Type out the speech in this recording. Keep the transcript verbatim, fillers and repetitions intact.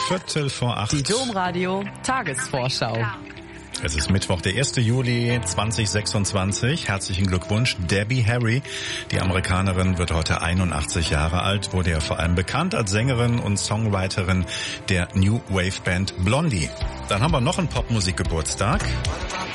Viertel vor acht. Die Domradio Tagesvorschau. Es ist Mittwoch, der erste Juli zweitausendsechsundzwanzig. Herzlichen Glückwunsch, Debbie Harry. Die Amerikanerin wird heute einundachtzig Jahre alt, wurde ja vor allem bekannt als Sängerin und Songwriterin der New Wave Band Blondie. Dann haben wir noch einen Popmusikgeburtstag.